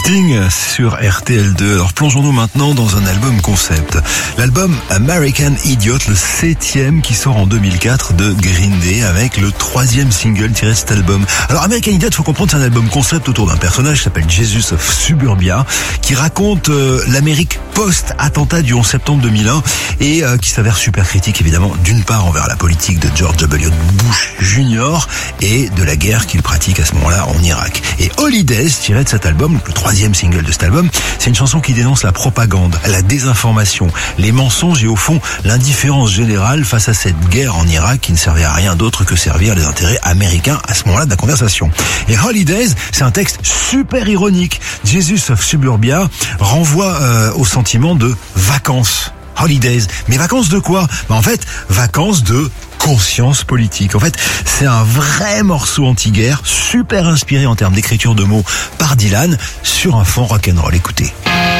Sting sur RTL2. Alors plongeons-nous maintenant dans un album concept. L'album American Idiot, le 7e qui sort en 2004 de Green Day avec le 3e single tiré de cet album. Alors American Idiot, faut comprendre, c'est un album concept autour d'un personnage qui s'appelle Jesus of Suburbia, qui raconte l'Amérique post-attentat du 11 septembre 2001 et qui s'avère super critique évidemment d'une part envers la politique de George W. Bush Jr. et de la guerre qu'il pratique à ce moment-là en Irak. Et Holidays, tiré de cet album, le 3e single de cet album, c'est une chanson qui dénonce la propagande, la désinformation, les mensonges et au fond l'indifférence générale face à cette guerre en Irak qui ne servait à rien d'autre que servir les intérêts américains à ce moment-là de la conversation. Et Holidays, c'est un texte super ironique. Jesus of Suburbia renvoie au sentiment de vacances. Holidays. Mais vacances de quoi? En fait, vacances de conscience politique. En fait, c'est un vrai morceau anti-guerre, super inspiré en termes d'écriture de mots par Dylan, sur un fond rock'n'roll. Écoutez.